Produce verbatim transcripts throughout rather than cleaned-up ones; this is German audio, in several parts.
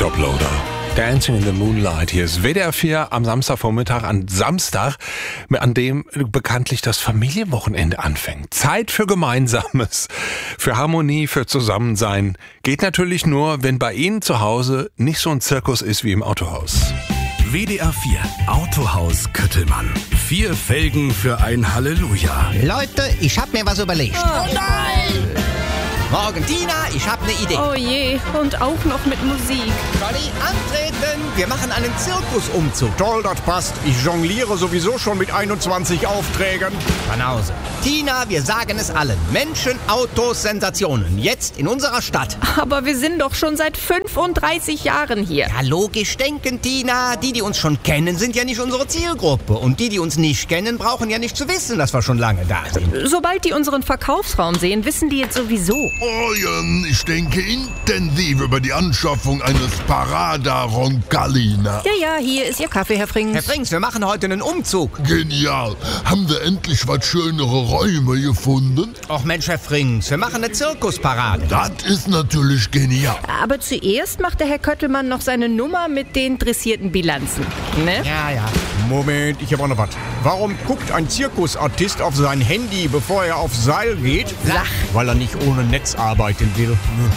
Toploader. Dancing in the Moonlight. Hier ist W D R vier am Samstagvormittag, an Samstag, an dem bekanntlich das Familienwochenende anfängt. Zeit für Gemeinsames, für Harmonie, für Zusammensein. Geht natürlich nur, wenn bei Ihnen zu Hause nicht so ein Zirkus ist wie im Autohaus. W D R vier Autohaus Köttelmann. Vier Felgen für ein Halleluja. Leute, ich hab mir was überlegt. Oh nein! Morgen, Tina, ich hab eine Idee. Oh je, und auch noch mit Musik. Johnny, antreten! Wir machen einen Zirkusumzug. Toll, das passt. Ich jongliere sowieso schon mit einundzwanzig Aufträgen. Von Hause. Tina, wir sagen es allen. Menschen, Autos, Sensationen. Jetzt in unserer Stadt. Aber wir sind doch schon seit fünfunddreißig Jahren hier. Ja, logisch denken, Tina. Die, die uns schon kennen, sind ja nicht unsere Zielgruppe. Und die, die uns nicht kennen, brauchen ja nicht zu wissen, dass wir schon lange da sind. Sobald die unseren Verkaufsraum sehen, wissen die jetzt sowieso. Oh ja, ich denke intensiv über die Anschaffung eines Parada Roncalina. Ja, ja, hier ist Ihr Kaffee, Herr Frings. Herr Frings, wir machen heute einen Umzug. Genial. Haben wir endlich was schönere Räume gefunden? Och Mensch, Herr Frings, wir machen eine Zirkusparade. Das ist natürlich genial. Aber zuerst macht der Herr Köttelmann noch seine Nummer mit den dressierten Bilanzen. Ne? Ja, ja. Moment, ich habe auch noch was. Warum guckt ein Zirkusartist auf sein Handy, bevor er aufs Seil geht? Sach. Weil er nicht ohne Netz arbeiten will.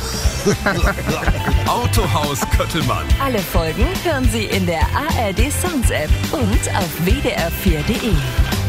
Autohaus Köttelmann. Alle Folgen hören Sie in der A R D Sounds App und auf w d r vier punkt d e.